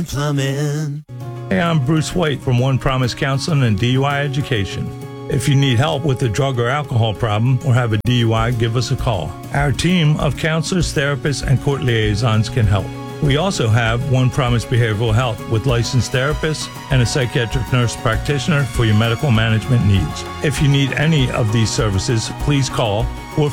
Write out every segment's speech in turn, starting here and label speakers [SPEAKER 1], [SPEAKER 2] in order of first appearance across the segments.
[SPEAKER 1] Plumbing.
[SPEAKER 2] Hey, I'm Bruce White from One Promise Counseling and DUI Education. If you need help with a drug or alcohol problem or have a DUI, give us a call. Our team of counselors, therapists, and court liaisons can help. We also have One Promise Behavioral Health with licensed therapists and a psychiatric nurse practitioner for your medical management needs. If you need any of these services, please call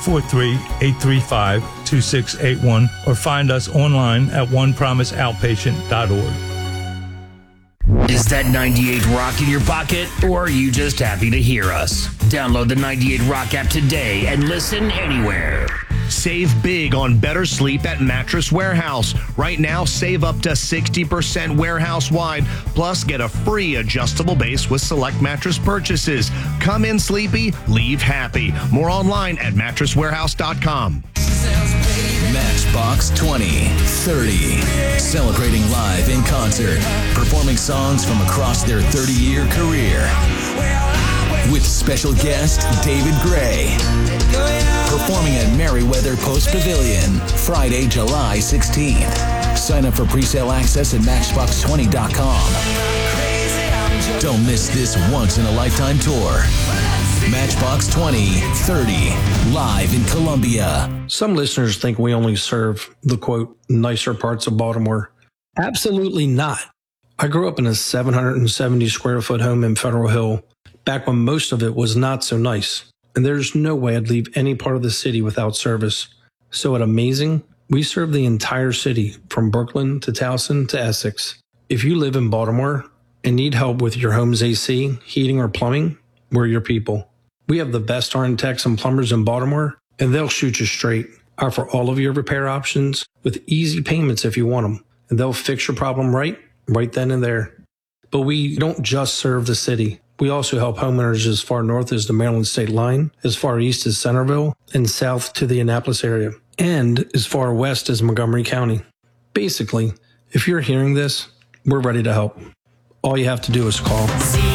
[SPEAKER 2] 443-835-2681 or find us online at onepromiseoutpatient.org.
[SPEAKER 3] Is that 98 Rock in your pocket, or are you just happy to hear us? Download the 98 Rock app today and listen anywhere.
[SPEAKER 4] Save big on better sleep at Mattress Warehouse. Right now, save up to 60% warehouse-wide, plus get a free adjustable base with select mattress purchases. Come in sleepy, leave happy. More online at mattresswarehouse.com.
[SPEAKER 5] Matchbox 2030. Celebrating live in concert. Performing songs from across their 30-year career. With special guest David Gray. Performing at Merriweather Post Pavilion, Friday, July 16th. Sign up for presale access at Matchbox20.com. Don't miss this once-in-a-lifetime tour. Matchbox 2030, live in Columbia.
[SPEAKER 6] Some listeners think we only serve the, quote, nicer parts of Baltimore. Absolutely not. I grew up in a 770 square foot home in Federal Hill, back when most of it was not so nice. And there's no way I'd leave any part of the city without service. So at Amazing, we serve the entire city, from Brooklyn to Towson to Essex. If you live in Baltimore and need help with your home's AC, heating, or plumbing, we're your people. We have the best RN techs and plumbers in Baltimore, and they'll shoot you straight. Offer all of your repair options with easy payments if you want them, and they'll fix your problem right then and there. But we don't just serve the city. We also help homeowners as far north as the Maryland state line, as far east as Centerville, and south to the Annapolis area, and as far west as Montgomery County. Basically, if you're hearing this, we're ready to help. All you have to do is call.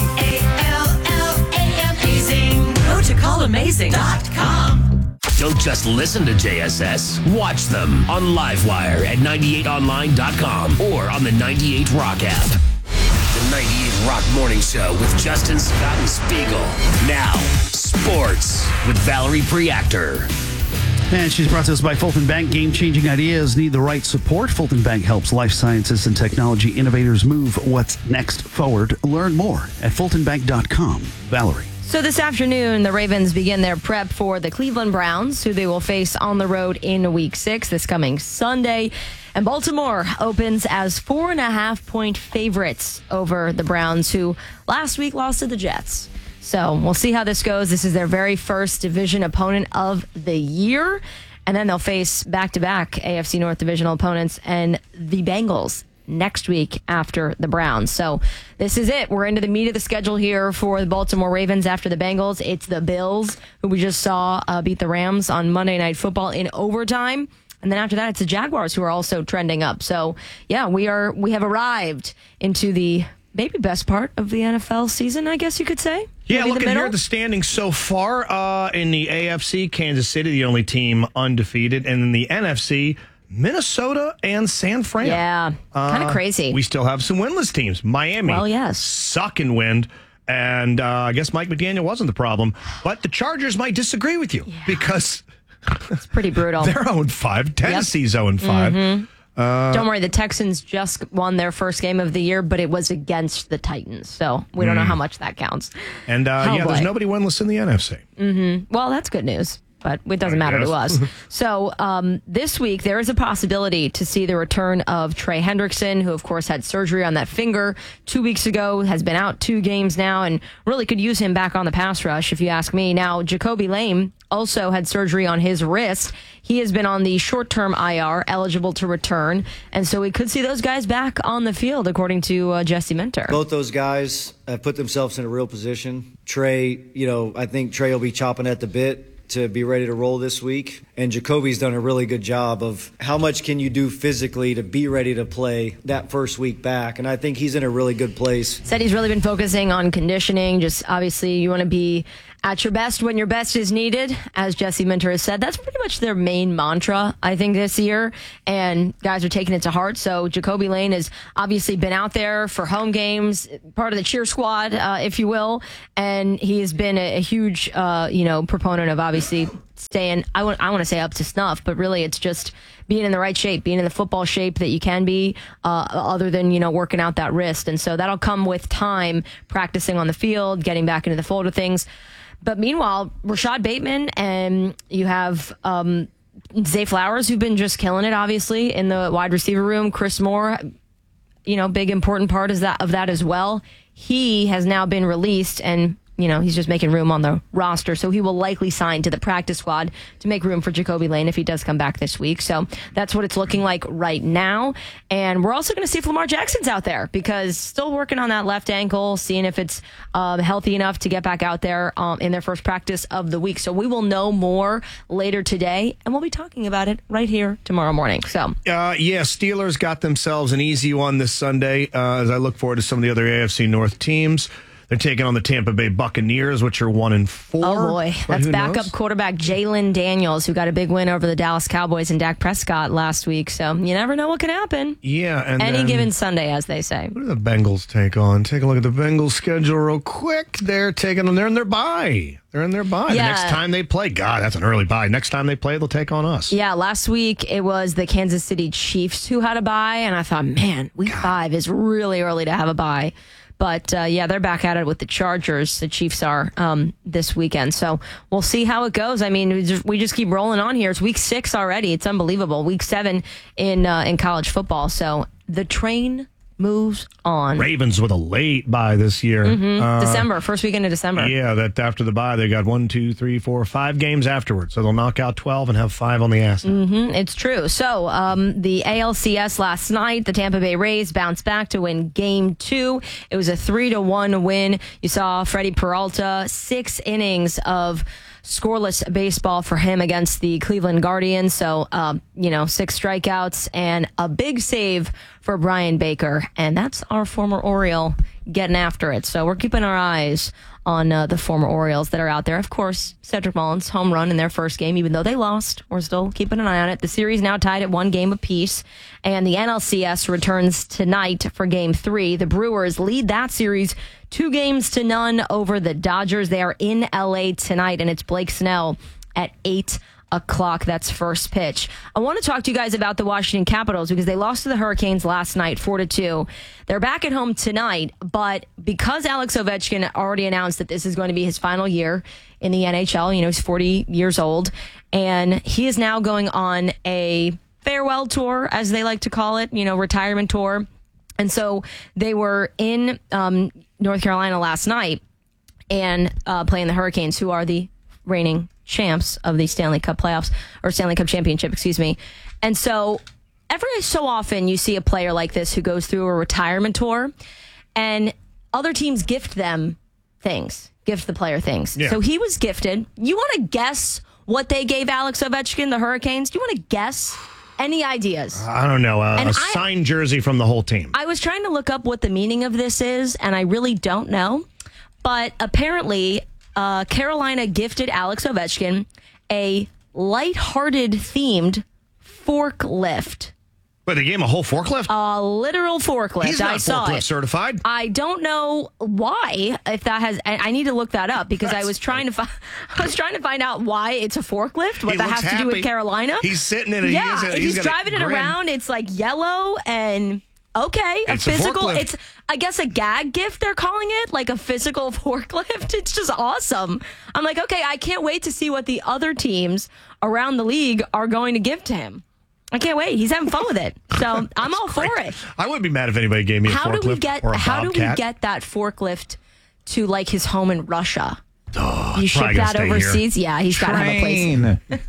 [SPEAKER 7] Amazing. Go to callamazing.com.
[SPEAKER 3] Don't just listen to JSS. Watch them on Livewire at 98online.com or on the 98 Rock app. The 98 Rock Morning Show with Justin, Scott, and Spiegel. Now, sports with Valerie Preactor.
[SPEAKER 8] And she's brought to us by Fulton Bank. Game-changing ideas need the right support. Fulton Bank helps life sciences and technology innovators move what's next forward. Learn more at fultonbank.com. Valerie.
[SPEAKER 9] So this afternoon, the Ravens begin their prep for the Cleveland Browns, who they will face on the road in Week 6 this coming Sunday. And Baltimore opens as 4.5-point favorites over the Browns, who last week lost to the Jets. So we'll see how this goes. This is their very first division opponent of the year. And then they'll face back-to-back AFC North divisional opponents and the Bengals next week after the Browns. So this is it. We're into the meat of the schedule here for the Baltimore Ravens after the Bengals. It's the Bills, who we just saw beat the Rams on Monday Night Football in overtime. And then after that, it's the Jaguars, who are also trending up. So, yeah, we have arrived into the maybe best part of the NFL season, I guess you could say.
[SPEAKER 4] Yeah,
[SPEAKER 9] maybe
[SPEAKER 4] looking here at the standings so far in the AFC, Kansas City, the only team undefeated. And in the NFC, Minnesota and San Fran.
[SPEAKER 9] Yeah, kind of crazy.
[SPEAKER 4] We still have some winless teams. Miami,
[SPEAKER 9] well, yes,
[SPEAKER 4] suck in wind. And I guess Mike McDaniel wasn't the problem. But the Chargers might disagree with you because
[SPEAKER 9] it's pretty brutal.
[SPEAKER 4] They're 0-5. Tennessee's 0-5.
[SPEAKER 9] Mm-hmm. Don't worry, the Texans just won their first game of the year, but it was against the Titans. So we don't know how much that counts.
[SPEAKER 4] And there's nobody winless in the NFC.
[SPEAKER 9] Mm-hmm. Well, that's good news. But it doesn't matter to us. So this week, there is a possibility to see the return of Trey Hendrickson, who, of course, had surgery on that finger 2 weeks ago, has been out 2 games now, and really could use him back on the pass rush, if you ask me. Now, Jacoby Lame also had surgery on his wrist. He has been on the short-term IR, eligible to return. And so we could see those guys back on the field, according to Jesse Minter.
[SPEAKER 10] Both those guys have put themselves in a real position. Trey, I think Trey will be chopping at the bit to be ready to roll this week. And Jacoby's done a really good job of how much can you do physically to be ready to play that first week back. And I think he's in a really good place.
[SPEAKER 9] Said he's really been focusing on conditioning. Just obviously you want to be At your best when your best is needed, as Jesse Minter has said. That's pretty much their main mantra, I think, this year. And guys are taking it to heart. So Jacoby Lane has obviously been out there for home games, part of the cheer squad, if you will. And he has been a huge, proponent of obviously staying, I want to say up to snuff, but really it's just being in the right shape, being in the football shape that you can be, other than, working out that wrist. And so that'll come with time, practicing on the field, getting back into the fold of things. But meanwhile, Rashad Bateman, and you have Zay Flowers, who've been just killing it, obviously, in the wide receiver room. Chris Moore, big important part of that as well. He has now been released, and he's just making room on the roster. So he will likely sign to the practice squad to make room for Jacoby Lane if he does come back this week. So that's what it's looking like right now. And we're also going to see if Lamar Jackson's out there, because still working on that left ankle, seeing if it's healthy enough to get back out there in their first practice of the week. So we will know more later today, and we'll be talking about it right here tomorrow morning. So
[SPEAKER 4] Steelers got themselves an easy one this Sunday, as I look forward to some of the other AFC North teams. They're taking on the Tampa Bay Buccaneers, which are 1-4.
[SPEAKER 9] Oh, boy. That's backup quarterback Jalen Daniels, who got a big win over the Dallas Cowboys and Dak Prescott last week. So you never know what can happen.
[SPEAKER 4] Yeah. And
[SPEAKER 9] any given Sunday, as they say.
[SPEAKER 4] What do the Bengals take on? Take a look at the Bengals schedule real quick. They're in their bye. They're in their bye.
[SPEAKER 9] Yeah.
[SPEAKER 4] The next time they play, God, that's an early bye. Next time they play, they'll take on us.
[SPEAKER 9] Yeah, last week it was the Kansas City Chiefs who had a bye, and I thought, man, week 5 is really early to have a bye. But, they're back at it with the Chargers. The Chiefs are this weekend. So we'll see how it goes. I mean, we just keep rolling on here. It's week 6 already. It's unbelievable. Week 7 in college football. So the train moves on.
[SPEAKER 4] Ravens with a late bye this year.
[SPEAKER 9] December, first weekend of December.
[SPEAKER 4] Yeah, that after the bye, they got 1, 2, 3, 4, 5 games afterwards. So they'll knock out 12 and have 5 on the ass.
[SPEAKER 9] It's true. So the ALCS last night, the Tampa Bay Rays bounced back to win Game 2. It was a 3-1 win. You saw Freddie Peralta, 6 innings of scoreless baseball for him against the Cleveland Guardians. So, 6 strikeouts and a big save for Brian Baker. And that's our former Oriole getting after it. So we're keeping our eyes on the former Orioles that are out there. Of course, Cedric Mullins, home run in their first game, even though they lost. We're still keeping an eye on it. The series now tied at 1 game apiece. And the NLCS returns tonight for Game 3. The Brewers lead that series 2-0 over the Dodgers. They are in LA tonight, and it's Blake Snell at 8 o'clock. That's first pitch. I want to talk to you guys about the Washington Capitals because they lost to the Hurricanes last night, 4-2. They're back at home tonight, but because Alex Ovechkin already announced that this is going to be his final year in the NHL, he's 40 years old, and he is now going on a farewell tour, as they like to call it, retirement tour. And so they were in North Carolina last night and playing the Hurricanes, who are the reigning champs of the Stanley Cup playoffs, or Stanley Cup championship, excuse me. And so every so often you see a player like this who goes through a retirement tour and other teams gift the player things. Yeah. So he was gifted. You want to guess what they gave Alex Ovechkin, the Hurricanes? Do you want to guess? Any ideas?
[SPEAKER 4] I don't know. A signed jersey from the whole team.
[SPEAKER 9] I was trying to look up what the meaning of this is, and I really don't know. But apparently, Carolina gifted Alex Ovechkin a lighthearted themed forklift.
[SPEAKER 4] Wait, they gave him a whole forklift?
[SPEAKER 9] A literal forklift.
[SPEAKER 4] He's not
[SPEAKER 9] I saw
[SPEAKER 4] forklift
[SPEAKER 9] it.
[SPEAKER 4] certified.
[SPEAKER 9] I don't know why. If that has, I need to look that up because I was trying to find out why it's a forklift. What that has to do with Carolina?
[SPEAKER 4] He's sitting in it.
[SPEAKER 9] Yeah, he's driving it around. It's like yellow and. Okay, a physical. It's, I guess, a gag gift, they're calling it, like a physical forklift. It's just awesome. I'm like, okay, I can't wait to see what the other teams around the league are going to give to him. I can't wait. He's having fun with it. So I'm all for it.
[SPEAKER 4] I wouldn't be mad if anybody gave me a forklift or a
[SPEAKER 9] How do we
[SPEAKER 4] Bobcat.
[SPEAKER 9] get that forklift to, like, his home in Russia?
[SPEAKER 4] Oh,
[SPEAKER 9] you ship that overseas? Here. Yeah, he's got to have a place.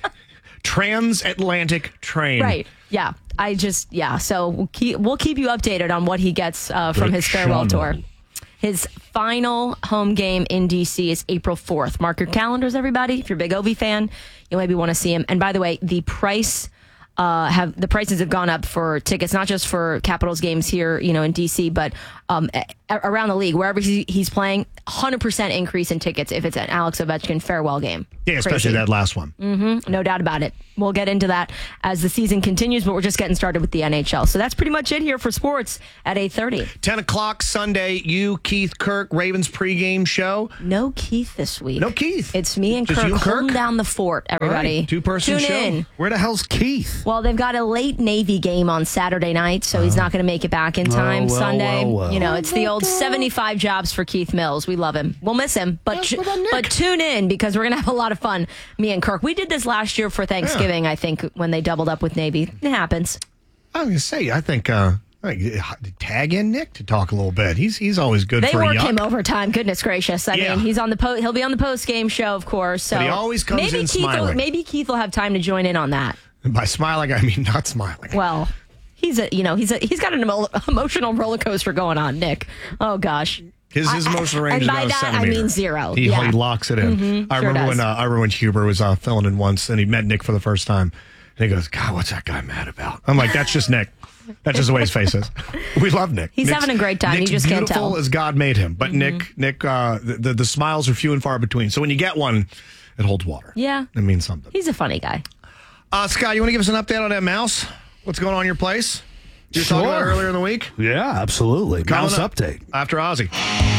[SPEAKER 4] Transatlantic train.
[SPEAKER 9] Right. Yeah. So we'll keep you updated on what he gets from his farewell tour. His final home game in D.C. is April 4th. Mark your calendars, everybody. If you're a big Ovi fan, you'll maybe want to see him. And by the way, the prices have gone up for tickets, not just for Capitals games here, in D.C., but around the league, wherever he's playing, 100% increase in tickets if it's an Alex Ovechkin farewell game.
[SPEAKER 4] Yeah, especially that last one.
[SPEAKER 9] No doubt about it. We'll get into that as the season continues, but we're just getting started with the NHL. So that's pretty much it here for sports at 8:30.
[SPEAKER 4] 10 o'clock Sunday, you, Keith, Kirk, Ravens pregame show.
[SPEAKER 9] No Keith this week.
[SPEAKER 4] No Keith.
[SPEAKER 9] It's me and
[SPEAKER 4] Just
[SPEAKER 9] Kirk
[SPEAKER 4] you and Kirk?
[SPEAKER 9] holding down the fort, everybody.
[SPEAKER 4] Right, two-person
[SPEAKER 9] Tune
[SPEAKER 4] show.
[SPEAKER 9] in.
[SPEAKER 8] Where the hell's Keith?
[SPEAKER 9] Well, they've got a late Navy game on Saturday night, so he's not going to make it back in time Sunday.
[SPEAKER 8] well.
[SPEAKER 9] You know, it's the old 75 jobs for Keith Mills. We love him. We'll miss him, but tune in because we're going to have a lot of fun, me and Kirk. We did this last year for Thanksgiving, I think, when they doubled up with Navy. It happens.
[SPEAKER 4] I was going to say, I think tag in Nick to talk a little bit. He's always good
[SPEAKER 9] They
[SPEAKER 4] for a
[SPEAKER 9] work
[SPEAKER 4] yuck.
[SPEAKER 9] him overtime. Goodness gracious! I mean, he's on the he'll be on the post game show, of course. So
[SPEAKER 4] But he always comes in smiling.
[SPEAKER 9] Maybe Keith will have time to join in on that.
[SPEAKER 4] And by smiling, I mean not smiling.
[SPEAKER 9] Well, he's got an emotional roller coaster going on, Nick. Oh gosh.
[SPEAKER 4] His emotional range is
[SPEAKER 9] and by
[SPEAKER 4] about a
[SPEAKER 9] that
[SPEAKER 4] centimeter.
[SPEAKER 9] I mean zero.
[SPEAKER 4] He locks it in. I remember when Huber was filling in once and he met Nick for the first time. And he goes, God, what's that guy mad about? I'm like, that's just Nick. That's just the way his face is. We love Nick.
[SPEAKER 9] He's having a great time.
[SPEAKER 4] Nick's
[SPEAKER 9] you just can't tell.
[SPEAKER 4] beautiful as God made him. But Nick, the smiles are few and far between. So when you get one, it holds water.
[SPEAKER 9] Yeah.
[SPEAKER 4] It means something.
[SPEAKER 9] He's a funny guy.
[SPEAKER 4] Scott, you want to give us an update on that mouse? What's going on in your place? You were talking about it earlier in the week?
[SPEAKER 8] Yeah, absolutely. Mouse update.
[SPEAKER 4] After Ozzy.